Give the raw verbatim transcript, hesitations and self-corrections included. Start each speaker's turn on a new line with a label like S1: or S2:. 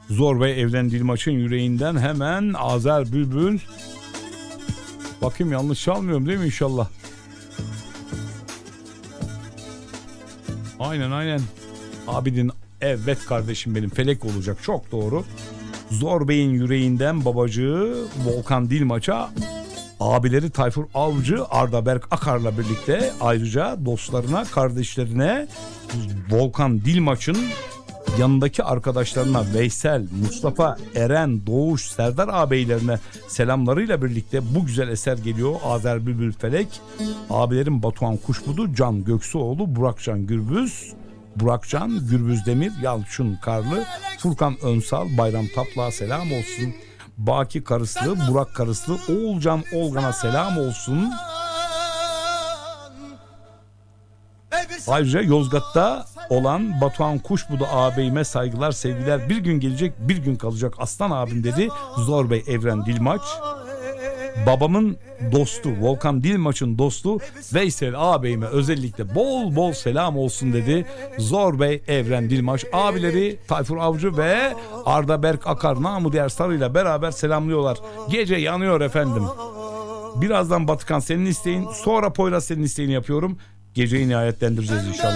S1: Zor Bey Evren Dilmaç'ın yüreğinden hemen Azer Bülbül. Bakayım yanlış çalmıyorum değil mi inşallah? Aynen aynen. Abidin, evet kardeşim benim, felek olacak, çok doğru. Zor Bey'in yüreğinden babacığı Volkan Dilmaç'a, abileri Tayfur Avcı, Arda Berk Akar'la birlikte, ayrıca dostlarına, kardeşlerine, Volkan Dilmaç'ın yanındaki arkadaşlarına Veysel, Mustafa, Eren, Doğuş, Serdar ağabeylerine selamlarıyla birlikte bu güzel eser geliyor. Azer Bülbül Felek. Abilerim Batuhan Kuşbudu, Can Göksuoğlu, Burakcan Gürbüz, Burakcan Gürbüz Demir, Yalçın Karlı, Furkan Önsal, Bayram Tapla selam olsun. Baki Karıslı, Burak Karıslı, Oğulcan Olgan'a selam olsun. Ayrıca Yozgat'ta olan Batuhan Kuşbudu ağabeyime saygılar, sevgiler. Bir gün gelecek, bir gün kalacak aslan abim dedi Zor Bey Evren Dilmaç. Babamın dostu, Volkan Dilmaç'ın dostu Veysel ağabeyime özellikle bol bol selam olsun dedi Zor Bey Evren Dilmaç. Abileri Tayfur Avcı ve Arda Berk Akar, namı diğer Sarı'yla beraber selamlıyorlar. Gece yanıyor efendim. Birazdan Batıkan senin isteğin, sonra Poyraz senin isteğini yapıyorum. Geceyi nihayetlendireceğiz inşallah.